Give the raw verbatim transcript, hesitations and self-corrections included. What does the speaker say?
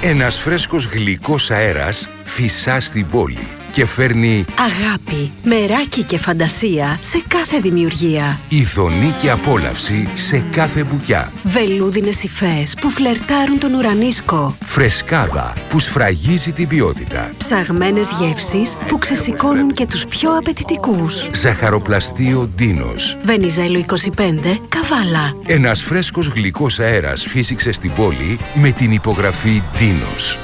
Ένας φρέσκος γλυκός αέρας φυσά στην πόλη και φέρνει αγάπη, μεράκι και φαντασία σε κάθε δημιουργία. Ειδονή και απόλαυση σε κάθε μπουκιά. Βελούδινες υφές που φλερτάρουν τον ουρανίσκο. Φρεσκάδα που σφραγίζει την ποιότητα. Ψαγμένες γεύσεις που ξεσηκώνουν και τους πιο απαιτητικούς. Ζαχαροπλαστείο Ντίνος. Βενιζέλο είκοσι πέντε, Καβάλα. Ένας φρέσκος γλυκός αέρας φύσηξε στην πόλη με την υπογραφή Ντίνος.